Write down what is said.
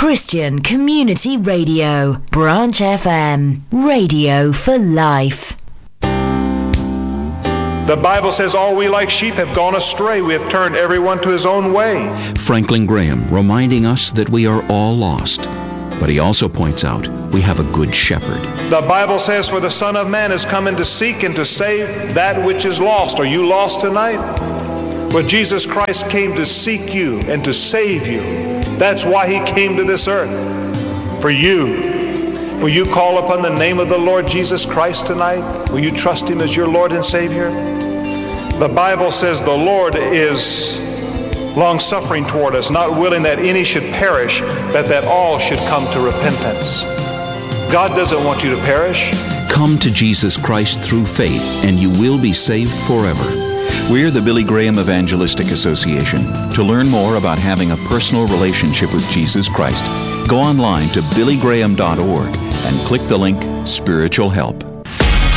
Christian Community Radio, Branch FM, radio for life. The Bible says all we like sheep have gone astray. We have turned everyone to his own way. Franklin Graham reminding us that we are all lost. But he also points out we have a good shepherd. The Bible says, for the Son of Man is coming to seek and to save that which is lost. Are you lost tonight? Well, Jesus Christ came to seek you and to save you. That's why he came to this earth. For you. Will you call upon the name of the Lord Jesus Christ tonight? Will you trust him as your Lord and Savior? The Bible says the Lord is long-suffering toward us, not willing that any should perish, but that all should come to repentance. God doesn't want you to perish. Come to Jesus Christ through faith, and you will be saved forever. We're the Billy Graham Evangelistic Association. To learn more about having a personal relationship with Jesus Christ, go online to billygraham.org and click the link Spiritual Help.